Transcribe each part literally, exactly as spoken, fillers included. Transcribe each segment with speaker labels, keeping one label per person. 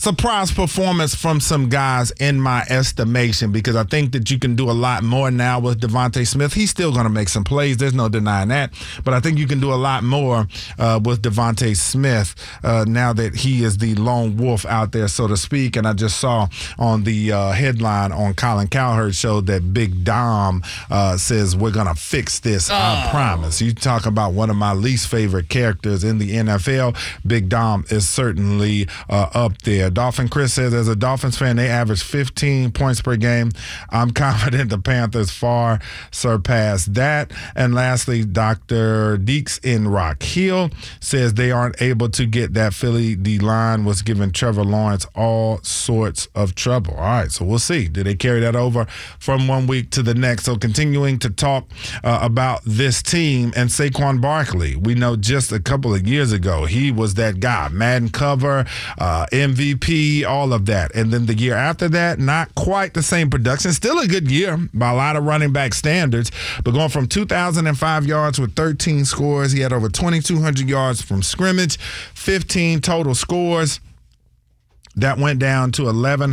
Speaker 1: surprise performance from some guys in my estimation, because I think that you can do a lot more now with Devontae Smith. He's still going to make some plays. There's no denying that. But I think you can do a lot more uh, with Devontae Smith uh, now that he is the lone wolf out there, so to speak. And I just saw on the uh, headline on Colin Cowherd's show that Big Dom uh, says we're going to fix this, oh. I promise. You talk about one of my least favorite characters in the N F L. Big Dom is certainly uh, up there. Dolphin Chris says, as a Dolphins fan, they average fifteen points per game. I'm confident the Panthers far surpass that. And lastly, Doctor Deeks in Rock Hill says they aren't able to get that Philly D-line was giving Trevor Lawrence all sorts of trouble. All right, so we'll see. Do they carry that over from one week to the next? So continuing to talk uh, about this team and Saquon Barkley. We know just a couple of years ago, he was that guy, Madden cover, uh, M V P, all of that. And then the year after that, not quite the same production. Still a good year by a lot of running back standards, but going from two thousand five yards with thirteen scores, he had over twenty-two hundred yards from scrimmage, fifteen total scores. That went down to eleven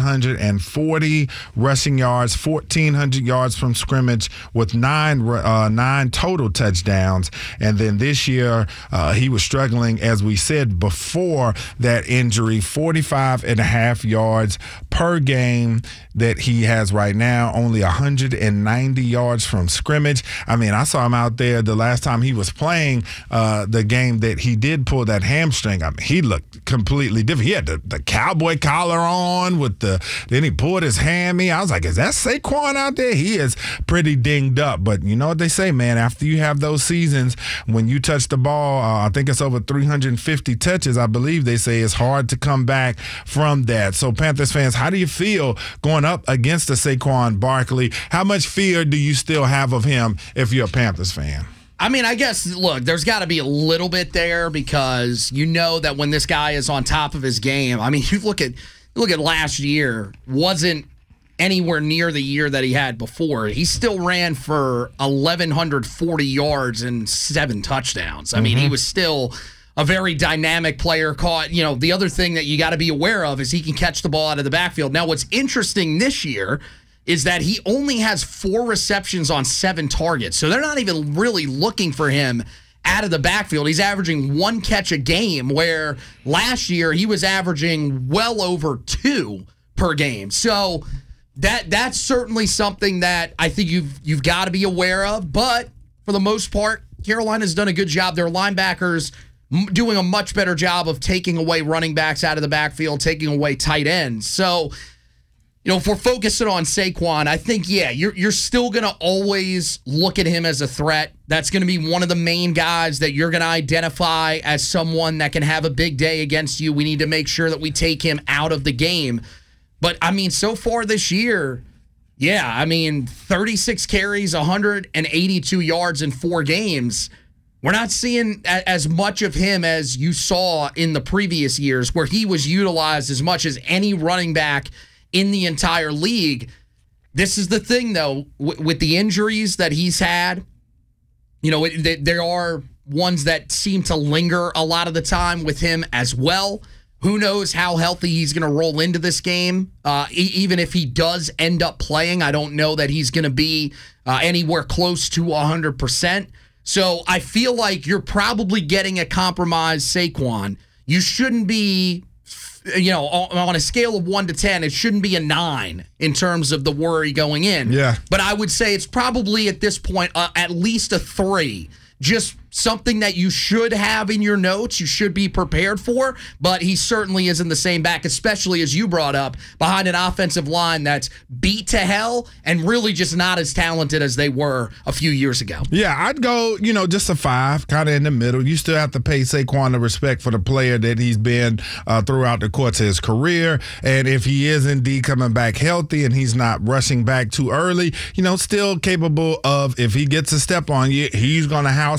Speaker 1: forty rushing yards, fourteen hundred yards from scrimmage with nine uh, nine total touchdowns. And then this year, uh, he was struggling, as we said before that injury, forty-five and a half yards per game that he has right now, only one hundred ninety yards from scrimmage. I mean, I saw him out there the last time he was playing uh, the game that he did pull that hamstring. I mean, he looked completely different. He had the, the cowboy collar on with the, then he pulled his hammy. I was like, is that Saquon out there? He is pretty dinged up. But you know what they say, man, after you have those seasons, when you touch the ball, uh, I think it's over three hundred fifty touches, I believe they say it's hard to come back from that. So Panthers fans, how do you feel going up against the Saquon Barkley? How much fear do you still have of him if you're a Panthers fan?
Speaker 2: I mean, I guess, look, there's got to be a little bit there, because you know that when this guy is on top of his game, I mean, you look at look at last year, wasn't anywhere near the year that he had before. He still ran for eleven forty yards and seven touchdowns. I mean, mm-hmm. he was still a very dynamic player. Caught, you know, the other thing that you got to be aware of is he can catch the ball out of the backfield. Now, what's interesting this year is that he only has four receptions on seven targets. So they're not even really looking for him out of the backfield. He's averaging one catch a game, where last year he was averaging well over two per game. So that that's certainly something that I think you've you've got to be aware of. But for the most part, Carolina's done a good job. Their linebackers doing a much better job of taking away running backs out of the backfield, taking away tight ends. So, you know, if we're focusing on Saquon, I think, yeah, you're you're still going to always look at him as a threat. That's going to be one of the main guys that you're going to identify as someone that can have a big day against you. We need to make sure that we take him out of the game. But, I mean, so far this year, yeah, I mean, thirty-six carries, one hundred eighty-two yards in four games. We're not seeing as much of him as you saw in the previous years, where he was utilized as much as any running back in the entire league. This is the thing, though, w- with the injuries that he's had, you know, it, they, there are ones that seem to linger a lot of the time with him as well. Who knows how healthy he's going to roll into this game? Uh, e- even if he does end up playing, I don't know that he's going to be uh, anywhere close to one hundred percent. So I feel like you're probably getting a compromised Saquon. You shouldn't be, you know, on a scale of one to ten, it shouldn't be a nine in terms of the worry going in.
Speaker 1: Yeah.
Speaker 2: But I would say it's probably at this point uh, at least a three. Just something that you should have in your notes, you should be prepared for, but he certainly isn't the same back, especially as you brought up, behind an offensive line that's beat to hell and really just not as talented as they were a few years ago.
Speaker 1: Yeah, I'd go, you know, just a five, kind of in the middle. You still have to pay Saquon the respect for the player that he's been uh, throughout the course of his career, and if he is indeed coming back healthy and he's not rushing back too early, you know, still capable of, if he gets a step on you, he's going to house it. We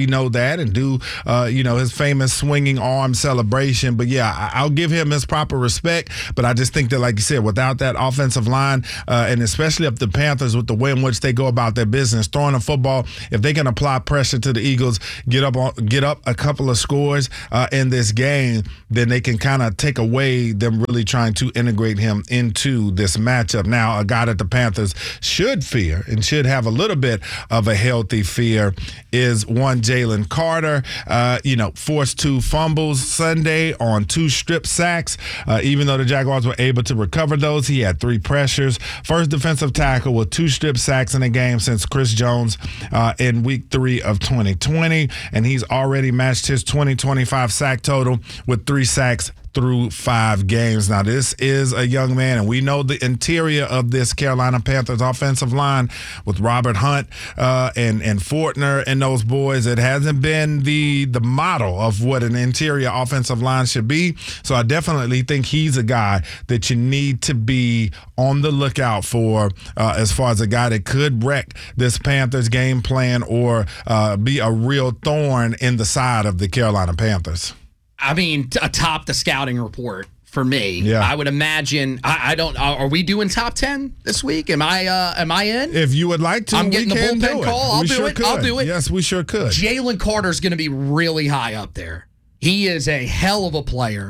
Speaker 1: we know that, and do, uh, you know, his famous swinging arm celebration. But, yeah, I- I'll give him his proper respect. But I just think that, like you said, without that offensive line, uh, and especially if the Panthers, with the way in which they go about their business, throwing the football, if they can apply pressure to the Eagles, get up on, get up a couple of scores uh, in this game, then they can kind of take away them really trying to integrate him into this matchup. Now, a guy that the Panthers should fear and should have a little bit of a healthy fear is one Jalen Carter. Uh, you know, forced two fumbles Sunday on two strip sacks. Uh, even though the Jaguars were able to recover those, he had three pressures. First defensive tackle with two strip sacks in a game since Chris Jones uh, in week three of twenty twenty, and he's already matched his twenty twenty-five sack total with three sacks through five games. Now, this is a young man, and we know the interior of this Carolina Panthers offensive line with Robert Hunt uh, and and Fortner and those boys. It hasn't been the the model of what an interior offensive line should be. So I definitely think he's a guy that you need to be on the lookout for uh, as far as a guy that could wreck this Panthers game plan or uh, be a real thorn in the side of the Carolina Panthers.
Speaker 2: I mean, atop the scouting report for me.
Speaker 1: Yeah.
Speaker 2: I would imagine. I, I don't. Are we doing top ten this week? Am I? Uh, am I in?
Speaker 1: If you would like to,
Speaker 2: I'm getting
Speaker 1: we
Speaker 2: the
Speaker 1: can
Speaker 2: bullpen
Speaker 1: do
Speaker 2: call.
Speaker 1: It.
Speaker 2: I'll
Speaker 1: we
Speaker 2: do
Speaker 1: sure
Speaker 2: it.
Speaker 1: Could.
Speaker 2: I'll do it.
Speaker 1: Yes, we sure could.
Speaker 2: Jalen Carter's going to be really high up there. He is a hell of a player,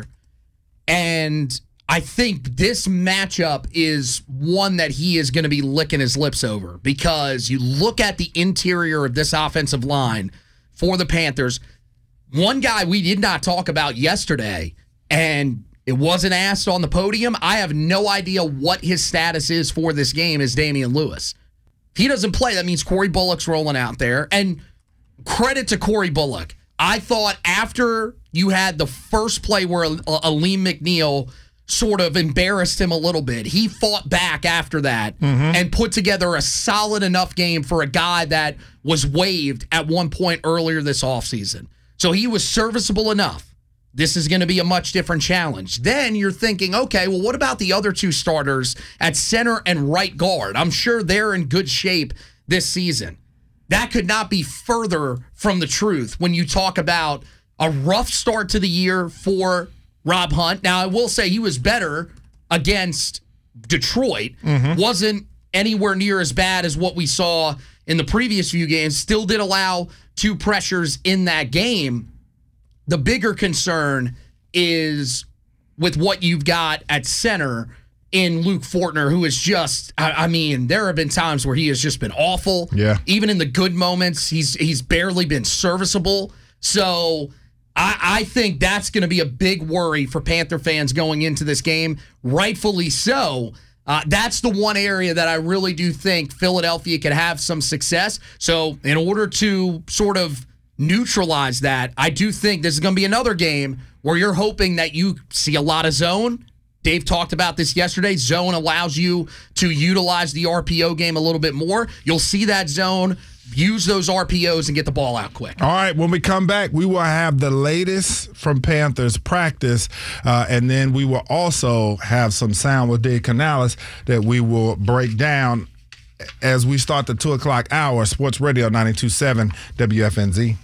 Speaker 2: and I think this matchup is one that he is going to be licking his lips over, because you look at the interior of this offensive line for the Panthers. One guy we did not talk about yesterday, and it wasn't asked on the podium. I have no idea what his status is for this game, is Damian Lewis. If he doesn't play, that means Corey Bullock's rolling out there. And credit to Corey Bullock. I thought after you had the first play where Aleem McNeil sort of embarrassed him a little bit, he fought back after that mm-hmm. and put together a solid enough game for a guy that was waived at one point earlier this offseason. So he was serviceable enough. This is going to be a much different challenge. Then you're thinking, okay, well, what about the other two starters at center and right guard? I'm sure they're in good shape this season. That could not be further from the truth when you talk about a rough start to the year for Rob Hunt. Now, I will say he was better against Detroit. Mm-hmm. Wasn't anywhere near as bad as what we saw in the previous few games. Still did allow two pressures in that game. The bigger concern is with what you've got at center in Luke Fortner, who is just, I, I mean, there have been times where he has just been awful.
Speaker 1: Yeah. Even
Speaker 2: in the good moments, he's he's barely been serviceable. So I, I think that's going to be a big worry for Panther fans going into this game, rightfully so. Uh, that's the one area that I really do think Philadelphia could have some success. So in order to sort of neutralize that, I do think this is going to be another game where you're hoping that you see a lot of zone. Dave talked about this yesterday. Zone allows you to utilize the R P O game a little bit more. You'll see that zone, use those R P Os, and get the ball out quick.
Speaker 1: All right, when we come back, we will have the latest from Panthers practice, uh, and then we will also have some sound with Dave Canales that we will break down as we start the two o'clock hour. Sports Radio ninety-two point seven W F N Z.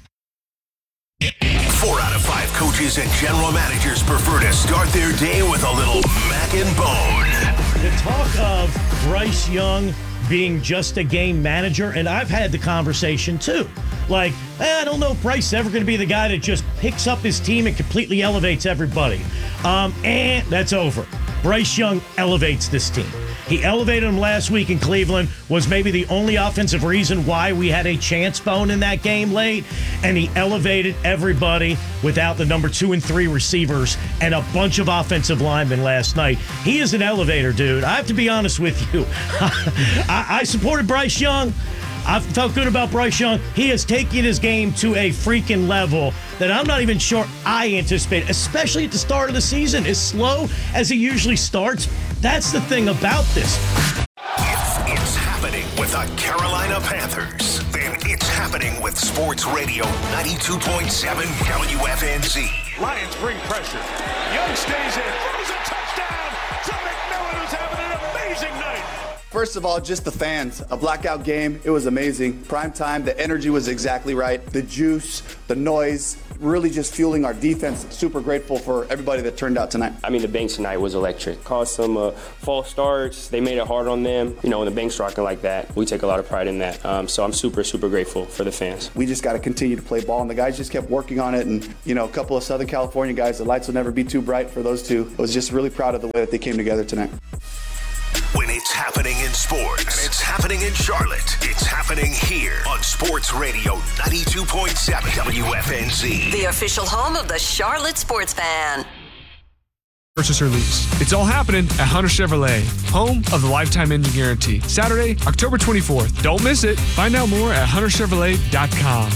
Speaker 3: Four out of five coaches and general managers prefer to start their day with a little mac and bone.
Speaker 4: The talk of Bryce Young being just a game manager, and I've had the conversation too. Like, eh, I don't know if Bryce is ever going to be the guy that just picks up his team and completely elevates everybody. Um, and that's over. Bryce Young elevates this team. He elevated him last week in Cleveland, was maybe the only offensive reason why we had a chance bone in that game late, and he elevated everybody without the number two and three receivers and a bunch of offensive linemen last night. He is an elevator, dude. I have to be honest with you. I, I supported Bryce Young. I felt good about Bryce Young. He has taken his game to a freaking level that I'm not even sure I anticipate, especially at the start of the season. As slow as he usually starts, that's the thing about this.
Speaker 3: If it's happening with the Carolina Panthers, then it's happening with Sports Radio ninety-two point seven W F N Z.
Speaker 5: Lions bring pressure. Young stays in, throws a touchdown to McMillan, who's having an amazing night. first of all, just the fans. A blackout game. It was amazing. Prime time. The energy was exactly right. The juice, the noise, really just fueling our defense. Super grateful for everybody that turned out tonight.
Speaker 6: I mean, the Banks tonight was electric. Caused some uh, false starts. They made it hard on them. You know, when the Banks rocking like that, we take a lot of pride in that. Um, so I'm super, super grateful for the fans.
Speaker 5: We just got to continue to play ball, and the guys just kept working on it. And, you know, a couple of Southern California guys, the lights will never be too bright for those two. I was just really proud of the way that they came together tonight.
Speaker 3: When it's happening in sports, and it's happening in Charlotte, it's happening here on Sports Radio ninety-two point seven W F N Z.
Speaker 7: The official home of the Charlotte Sports Fan.
Speaker 8: Purchase or lease. It's all happening at Hunter Chevrolet, home of the Lifetime Engine Guarantee. Saturday, October twenty-fourth. Don't miss it. Find out more at hunter chevrolet dot com.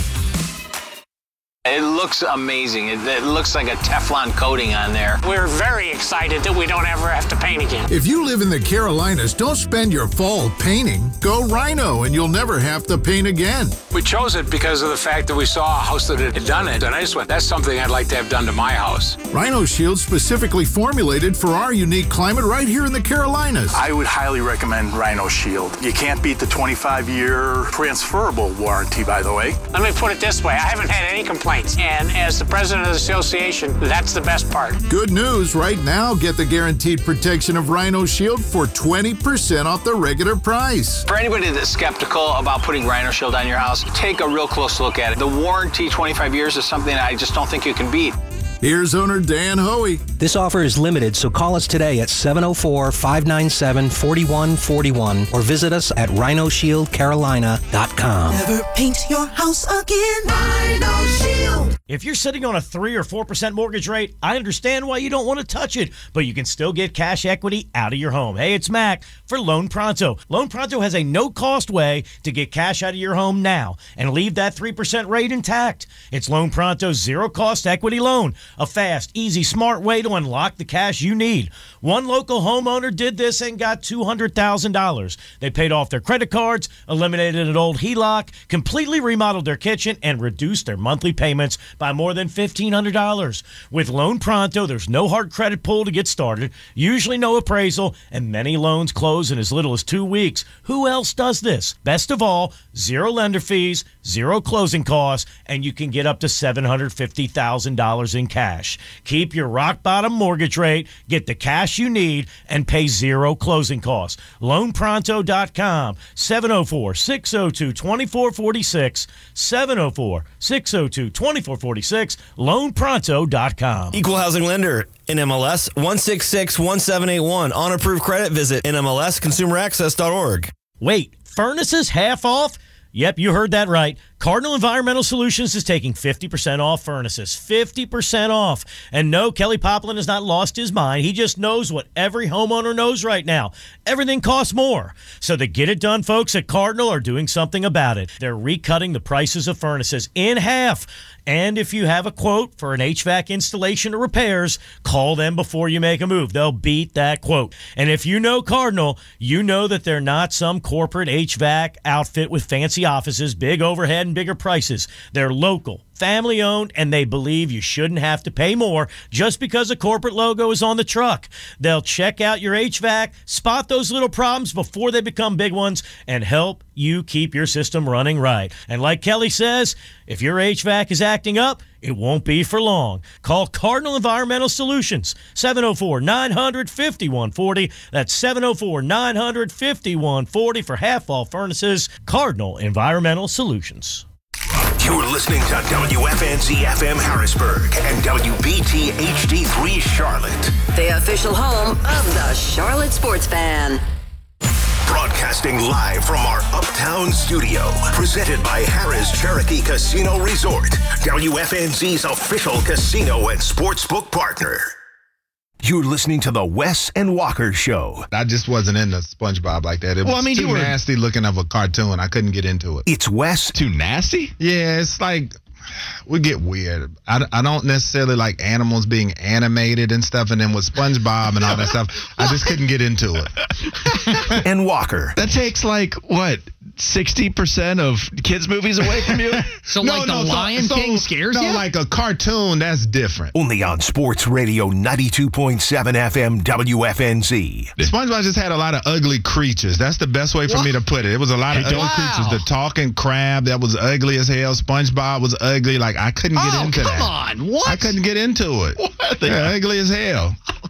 Speaker 9: It looks amazing. It, it looks like a Teflon coating on there.
Speaker 10: We're very excited that we don't ever have to paint again.
Speaker 11: If you live in the Carolinas, don't spend your fall painting. Go Rhino and you'll never have to paint again.
Speaker 10: We chose it because of the fact that we saw a house that had done it, and I just went, that's something I'd like to have done to my house.
Speaker 11: Rhino Shield specifically formulated for our unique climate right here in the Carolinas.
Speaker 12: I would highly recommend Rhino Shield. You can't beat the twenty-five year transferable warranty, by the way.
Speaker 10: Let me put it this way. I haven't had any complaints. And as the president of the association, that's the best part.
Speaker 11: Good news. Right now, get the guaranteed protection of Rhino Shield for twenty percent off the regular price.
Speaker 9: For anybody that's skeptical about putting Rhino Shield on your house, take a real close look at it. The warranty, twenty-five years, is something I just don't think you can beat.
Speaker 11: Here's owner Dan Hoey.
Speaker 13: This offer is limited, so call us today at seven oh four, five nine seven, four one four one or visit us at rhino shield carolina dot com.
Speaker 14: Never paint your house again. Rhino Shield.
Speaker 4: If you're sitting on a three or four percent mortgage rate, I understand why you don't want to touch it, but you can still get cash equity out of your home. Hey, it's Mac for Loan Pronto. Loan Pronto has a no-cost way to get cash out of your home now and leave that three percent rate intact. It's Loan Pronto's zero-cost equity loan, a fast, easy, smart way to unlock the cash you need. One local homeowner did this and got two hundred thousand dollars. They paid off their credit cards, eliminated an old H E L O C, completely remodeled their kitchen, and reduced their monthly payments by more than fifteen hundred dollars. With Loan Pronto, there's no hard credit pull to get started, usually no appraisal, and many loans close in as little as two weeks. Who else does this? Best of all, zero lender fees, zero closing costs, and you can get up to seven hundred fifty thousand dollars in cash. Keep your rock-bottom mortgage rate, get the cash you need, and pay zero closing costs. loan pronto dot com, seven oh four, six oh two, two four four six, seven oh four, six oh two, two four four six, loan pronto dot com.
Speaker 15: Equal housing lender, N M L S one six six one seven eight one. On approved credit, visit N M L S consumer access dot org.
Speaker 4: Wait, furnaces half off? Yep, you heard that right. Cardinal Environmental Solutions is taking fifty percent off furnaces. fifty percent off. And no, Kelly Poplin has not lost his mind. He just knows what every homeowner knows right now. Everything costs more. So the Get It Done folks at Cardinal are doing something about it. They're recutting the prices of furnaces in half. And if you have a quote for an H V A C installation or repairs, call them before you make a move. They'll beat that quote. And if you know Cardinal, you know that they're not some corporate H V A C outfit with fancy offices, big overhead, and bigger prices. They're local, family owned, and they believe you shouldn't have to pay more just because a corporate logo is on the truck. They'll check out your H V A C, spot those little problems before they become big ones, and help you keep your system running right. And like Kelly says, if your H V A C is acting up, it won't be for long. Call Cardinal Environmental Solutions, seven oh four, nine hundred, fifty-one forty. That's seven oh four, nine hundred, fifty-one forty for half-wall furnaces. Cardinal Environmental Solutions.
Speaker 3: You're listening to W F N Z F M Harrisburg and W B T H D three Charlotte.
Speaker 7: The official home of the Charlotte Sports Fan.
Speaker 3: Broadcasting live from our Uptown studio. Presented by Harrah's Cherokee Casino Resort. W F N Z's official casino and sportsbook partner. You're listening to the Wes and Walker Show.
Speaker 1: I just wasn't into SpongeBob like that. It was well, I mean, too were... nasty looking of a cartoon. I couldn't get into it.
Speaker 3: It's Wes.
Speaker 1: Too nasty? Yeah, it's like... we get weird. I, I don't necessarily like animals being animated and stuff, and then with SpongeBob and all that stuff, I just couldn't get into it.
Speaker 3: And Walker.
Speaker 1: That takes like, what,
Speaker 16: sixty percent of kids' movies away from you?
Speaker 2: So like the Lion King scares
Speaker 1: no,
Speaker 2: you?
Speaker 1: No, like a cartoon, that's different.
Speaker 3: Only on Sports Radio ninety-two point seven F M W F N Z.
Speaker 1: SpongeBob just had a lot of ugly creatures. That's the best way for me to put it. It was a lot of ugly
Speaker 2: Wow.
Speaker 1: creatures. The talking crab, that was ugly as hell. SpongeBob was ugly. Like, I couldn't get
Speaker 2: Oh,
Speaker 1: into
Speaker 2: come
Speaker 1: that.
Speaker 2: on. What?
Speaker 1: I couldn't get into it.
Speaker 16: What?
Speaker 1: Yeah, ugly as hell.